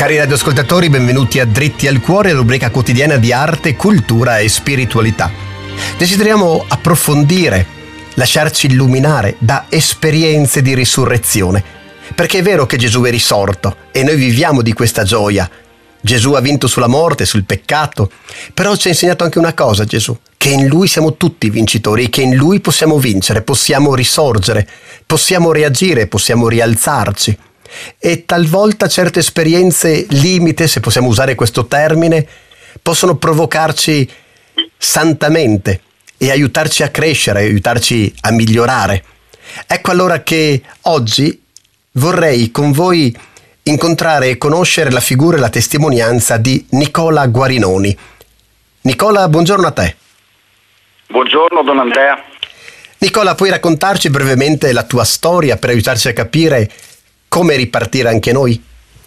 Cari radioascoltatori, benvenuti a Dritti al Cuore, rubrica quotidiana di arte, cultura e spiritualità. Desideriamo approfondire, lasciarci illuminare da esperienze di risurrezione, perché è vero che Gesù è risorto e noi viviamo di questa gioia. Gesù ha vinto sulla morte, sul peccato, però ci ha insegnato anche una cosa, Gesù, che in Lui siamo tutti vincitori, che in Lui possiamo vincere, possiamo risorgere, possiamo reagire, possiamo rialzarci. E talvolta certe esperienze limite, se possiamo usare questo termine, possono provocarci santamente e aiutarci a crescere, aiutarci a migliorare. Ecco allora che oggi vorrei con voi incontrare e conoscere la figura e la testimonianza di Nicola Guarinoni. Nicola, buongiorno a te. Buongiorno Don Andrea. Nicola, puoi raccontarci brevemente la tua storia per aiutarci a capire come ripartire anche noi?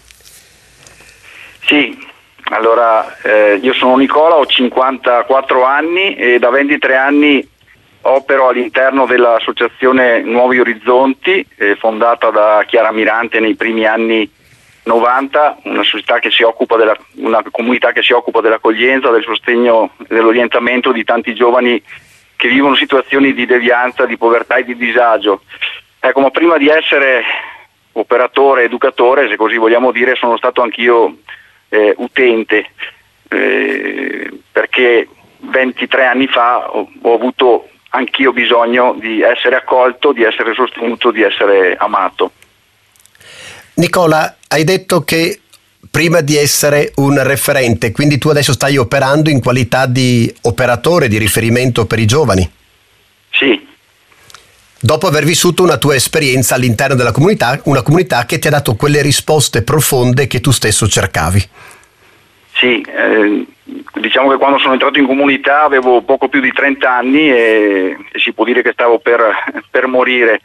Sì, allora io sono Nicola, ho 54 anni e da 23 anni opero all'interno dell'associazione Nuovi Orizzonti, fondata da Chiara Mirante nei primi anni 90, una società che si occupa una comunità che si occupa dell'accoglienza, del sostegno e dell'orientamento di tanti giovani che vivono situazioni di devianza, di povertà e di disagio. Ecco, ma prima di essere operatore, educatore, se così vogliamo dire, sono stato anch'io utente, perché 23 anni fa ho avuto anch'io bisogno di essere accolto, di essere sostenuto, di essere amato. Nicola, hai detto che prima di essere un referente, quindi tu adesso stai operando in qualità di operatore di riferimento per i giovani? Sì. Dopo aver vissuto una tua esperienza all'interno della comunità, una comunità che ti ha dato quelle risposte profonde che tu stesso cercavi. Sì, diciamo che quando sono entrato in comunità avevo poco più di 30 anni e si può dire che stavo per morire.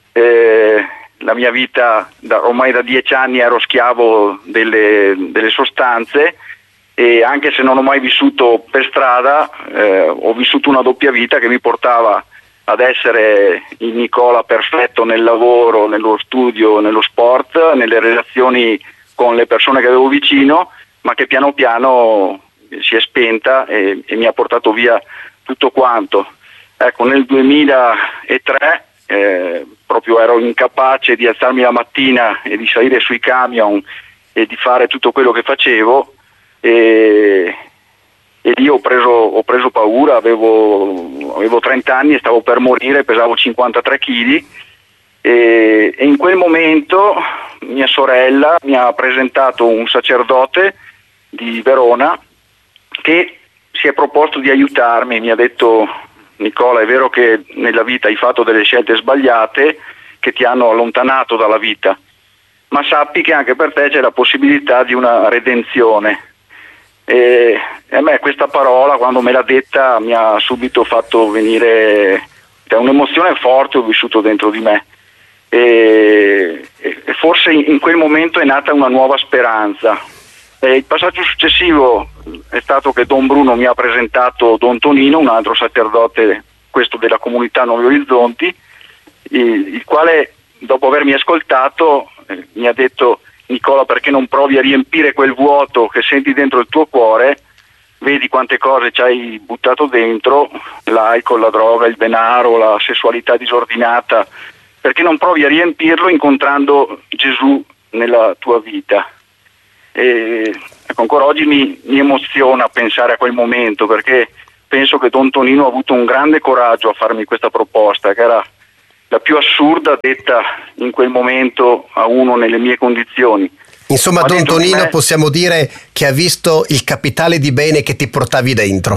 La mia vita, ormai da 10 anni ero schiavo delle sostanze e anche se non ho mai vissuto per strada, ho vissuto una doppia vita che mi portava ad essere il Nicola perfetto nel lavoro, nello studio, nello sport, nelle relazioni con le persone che avevo vicino, ma che piano piano si è spenta e mi ha portato via tutto quanto. Ecco, nel 2003 proprio ero incapace di alzarmi la mattina e di salire sui camion e di fare tutto quello che facevo e lì ho preso paura, avevo 30 anni e stavo per morire, pesavo 53 kg e in quel momento mia sorella mi ha presentato un sacerdote di Verona che si è proposto di aiutarmi, mi ha detto: Nicola, è vero che nella vita hai fatto delle scelte sbagliate che ti hanno allontanato dalla vita, ma sappi che anche per te c'è la possibilità di una redenzione. E a me questa parola, quando me l'ha detta, mi ha subito fatto venire un'emozione forte, ho vissuto dentro di me e forse in quel momento è nata una nuova speranza. Il passaggio successivo è stato che Don Bruno mi ha presentato Don Tonino, un altro sacerdote, questo della comunità Nuovi Orizzonti, il quale dopo avermi ascoltato mi ha detto: Nicola, perché non provi a riempire quel vuoto che senti dentro il tuo cuore? Vedi quante cose ci hai buttato dentro, l'alcol, la droga, il denaro, la sessualità disordinata, perché non provi a riempirlo incontrando Gesù nella tua vita? E ecco, ancora oggi mi emoziona pensare a quel momento, perché penso che Don Tonino ha avuto un grande coraggio a farmi questa proposta, che era la più assurda detta in quel momento a uno nelle mie condizioni. Insomma, Don Tonino possiamo dire che ha visto il capitale di bene che ti portavi dentro.